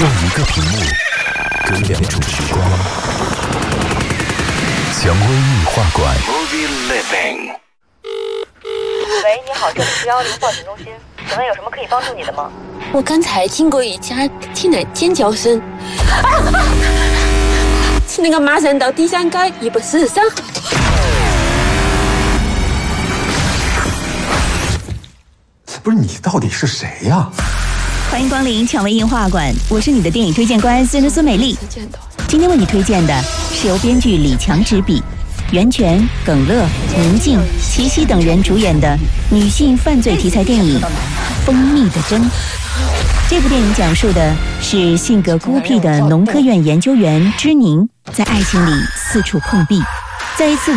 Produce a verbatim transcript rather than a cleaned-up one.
用一个屏幕隔两种时光。蔷薇异画馆。 喂，你好，这里是幺幺零报警中心，请问有什么可以帮助你的吗？ 我刚才听过一家听的尖叫声，啊、是那个马上到第三街一百四十三号。 不是你到底是谁呀、啊？ 欢迎光临蔷薇映画馆，我是你的电影推荐官孙孙美丽。今天为你推荐的是由编剧李强执笔，袁泉、耿乐、宁静、齐溪等人主演的女性犯罪题材电影《蜂蜜的针》。这部电影讲述的是性格孤僻的农科院研究员芝宁在爱情里四处碰壁，在一次